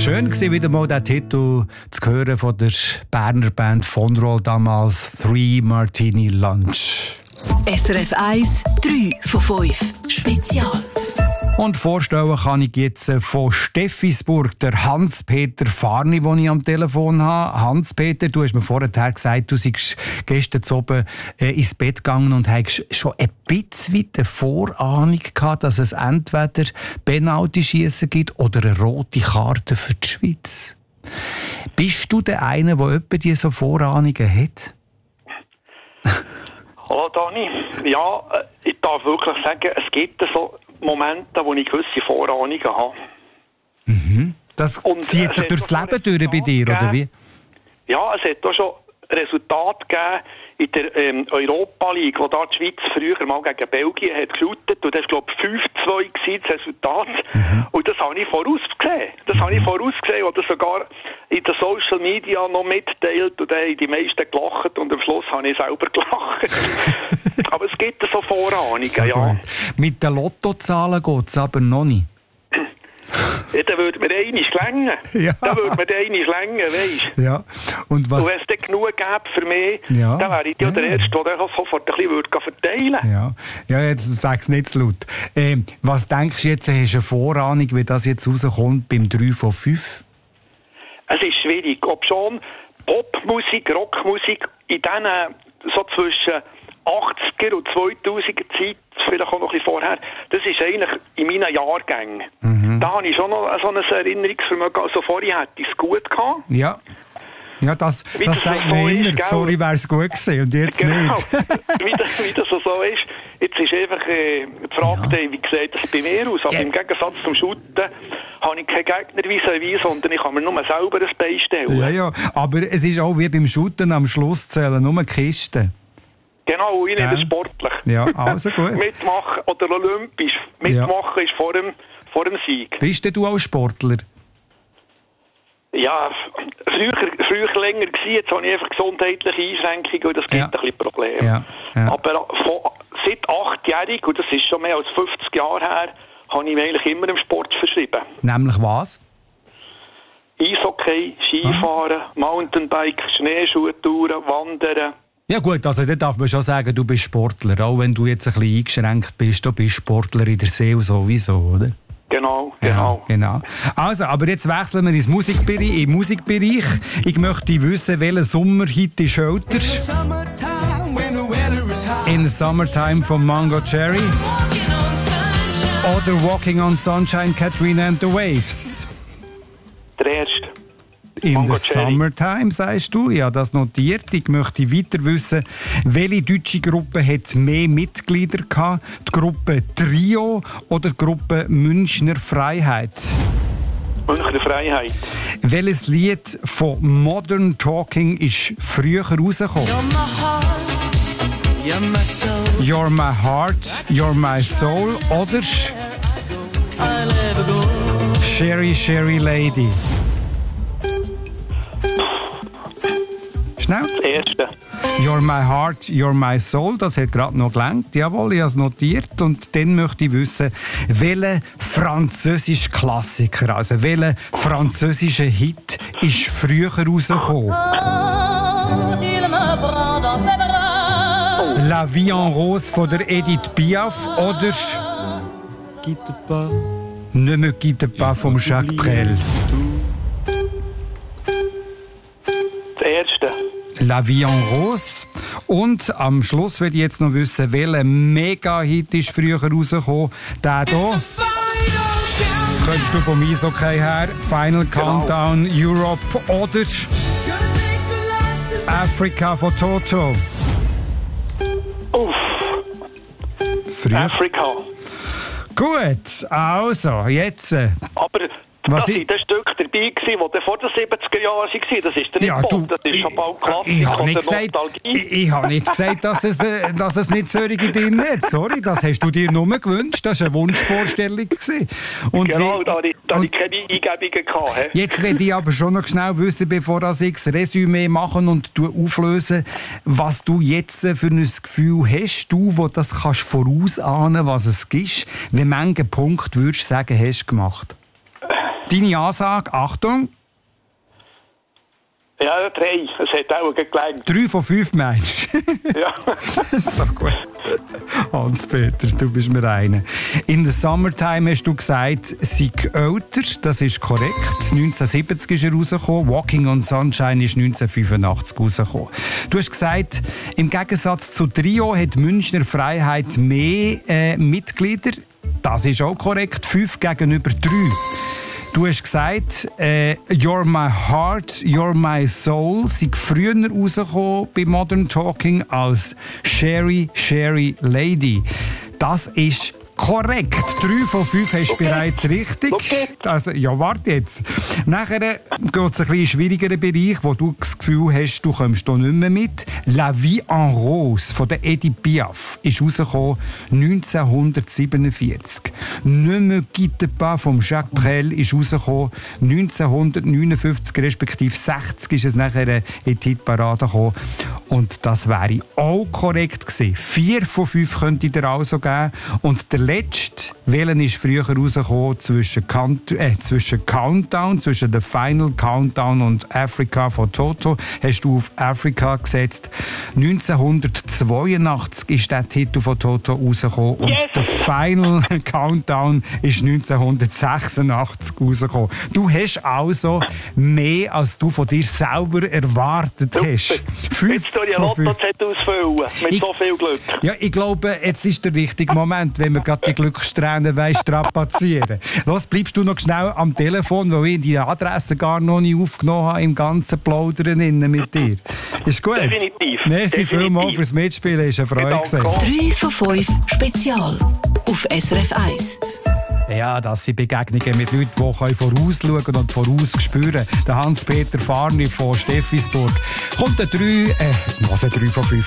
Schön war wieder mal der Titel zu hören von der Berner Band von Roll damals, 3 Martini Lunch. SRF 1, 3 von 5. Spezial. Und vorstellen kann ich jetzt von Steffisburg, der Hans-Peter Farni, den ich am Telefon habe. Hans-Peter, du hast mir vorher gesagt, du seist gestern oben ins Bett gegangen und hast schon ein bisschen eine Vorahnung gehabt, dass es entweder Penalty-Schiessen gibt oder eine rote Karte für die Schweiz. Bist du der eine, der etwa diese Vorahnungen hat? Hallo Dani. Ja, ich darf wirklich sagen, es gibt so Momente, wo ich gewisse Vorahnungen habe. Mhm. Das zieht sich durchs Leben durch bei dir, oder wie? Ja, es hat auch schon Resultate gegeben in der Europa League, wo da die Schweiz früher mal gegen Belgien hat geschootet. Und das war, glaube ich, 5-2 das Resultat. Und das habe ich vorausgesehen. Oder sogar in den Social Media noch mitteilt. Und dann haben die meisten gelacht. Und am Schluss habe ich selber gelacht. Aber es gibt so Vorahnungen, so ja. Gut. Mit den Lottozahlen geht es aber noch nicht. Ja, dann würde mir einiges länger. Ja. Weisst du? Ja. Und wenn es dann genug gäbe für mich, ja. Dann wäre ich ja der Erste, der das sofort ein bisschen verteilen würde. Ja, jetzt sag es nicht zu laut. Was denkst du jetzt, hast du eine Vorahnung, wie das jetzt rauskommt beim 3 von 5? Es ist schwierig. Ob schon Popmusik, Rockmusik, in denen so zwischen 80er und 2000er Zeit, vielleicht auch noch ein bisschen vorher, das ist eigentlich in meinen Jahrgängen. Da habe ich schon noch so ein Erinnerungsvermögen. Also vorher hätte ich es gut gehabt. Ja, das sagt man immer. Vorher wäre es gut gewesen und jetzt nicht. wie das so ist. Jetzt ist einfach die Frage, wie sieht das bei mir aus? Aber im Gegensatz zum Shooten habe ich keinen Gegner vis-à-vis, sondern ich kann mir nur selber ein Bein stellen. Ja, aber es ist auch wie beim Shooten am Schluss zählen nur Kisten. Genau, ich nehme sportlich. Ja, also gut. Mitmachen oder olympisch. Mitmachen ist vor dem Sieg. Bist denn du auch Sportler? Ja, früher länger gewesen. Jetzt habe ich einfach gesundheitliche Einschränkungen und das gibt ein bisschen Probleme. Ja. Aber seit 8-jährig, und das ist schon mehr als 50 Jahre her, habe ich mich eigentlich immer dem Sport verschrieben. Nämlich was? Eishockey, Skifahren, Mountainbike, Schneeschuhtouren, Wandern. Ja gut, also da darf man schon sagen, du bist Sportler. Auch wenn du jetzt ein bisschen eingeschränkt bist, du bist Sportler in der Seele sowieso, oder? Genau. Genau. Also, aber jetzt wechseln wir ins Musikbereich. Ich möchte wissen, welcher Sommerhit ist älter? In the Summertime von Mango Cherry. Oder Walking on Sunshine, Katrina and the Waves. Der erste. In the Summertime, sagst du? Ja, das notiert. Ich möchte weiter wissen, welche deutsche Gruppe hat mehr Mitglieder gehabt? Die Gruppe Trio oder die Gruppe Münchner Freiheit? Münchner Freiheit. Welches Lied von Modern Talking ist früher rausgekommen? You're my heart, you're my soul oder Sherry, Sherry Lady? Schnell. Das erste. You're my heart, you're my soul. Das hat gerade noch gelangt. Jawohl, ich habe es notiert. Und dann möchte ich wissen, welcher französische Klassiker, also welcher französische Hit ist früher rausgekommen? La Vie en Rose von der Edith Piaf oder Ne me quitte pas von Jacques Brel? Das erste. La Vie en Rose. Und am Schluss will ich jetzt noch wissen, welcher Mega-Hit ist früher rausgekommen. Der hier. Könntest du vom Eishockey her? Final Countdown Europe oder Africa von Toto? Früher. Afrika. Gut, also, jetzt. Aber das war das Stück dabei, das vor den 70er Jahren war. Das ist der nicht Pop, das ist schon bald Klassik ich habe nicht oder Nostalgie. Ich habe nicht gesagt, dass es nicht solche drin hat. Sorry, das hast du dir nur gewünscht. Das war eine Wunschvorstellung. Und genau, da hatte ich keine Eingebungen gehabt. Jetzt will ich aber schon noch schnell wissen, bevor ich das Resümee mache und auflöse, was du jetzt für ein Gefühl hast, wo das kannst vorausahnen, was es gibt. Wie viele Punkte würdest du sagen, hast du gemacht? Deine Ansage, Achtung. Ja, 3. Es hat auch gelangt. 3 von 5 meinst du? Ja. So gut. Hans-Peter, du bist mir einer. In the Summertime hast du gesagt, sei älter. Das ist korrekt. 1970 ist er rausgekommen. Walking on Sunshine ist 1985 rausgekommen. Du hast gesagt, im Gegensatz zu Trio hat Münchner Freiheit mehr Mitglieder. Das ist auch korrekt. 5 gegenüber 3. Du hast gesagt, You're My Heart, You're My Soul sind früher rausgekommen bei Modern Talking als Sherry, Sherry Lady. Das ist korrekt. 3 von 5 hast du bereits richtig. Also, ja, warte jetzt. Nachher geht es ein bisschen schwierigeren Bereich, wo du das Gefühl hast, du kommst hier nicht mehr mit. La Vie en Rose von der Edith Piaf ist rausgekommen 1947. Ne me quitte pas von Jacques Brel ist rausgekommen 1959, respektive 60 ist es nachher in die Hitparade gekommen. Und das wäre auch korrekt gewesen. 4 von 5 könnte ich dir also geben. Und der letzte, welchen ist früher rausgekommen zwischen Countdown, zwischen The Final Countdown und Africa von Toto, hast du auf Africa gesetzt. 1982 ist der Titel von Toto rausgekommen und The Final Countdown ist 1986 rausgekommen. Du hast also mehr, als du von dir selber erwartet hast. 5 Jetzt soll ich Lotto-Z ausfüllen, mit so viel Glück. Ja, ich glaube, jetzt ist der richtige Moment, wenn wir gerade die Glückssträhne strapazieren. Los, bleibst du noch schnell am Telefon, weil ich die Adresse gar noch nicht aufgenommen habe, im ganzen Plaudern mit dir. Ist gut? Definitiv. Merci vielmals fürs Mitspielen, ist eine Freude gewesen. 3 von 5 Spezial auf SRF 1. Ja, das sind Begegnungen mit Leuten, die vorausschauen und vorausspüren. Der Hans-Peter Farni von Steffisburg kommt 3 von 5.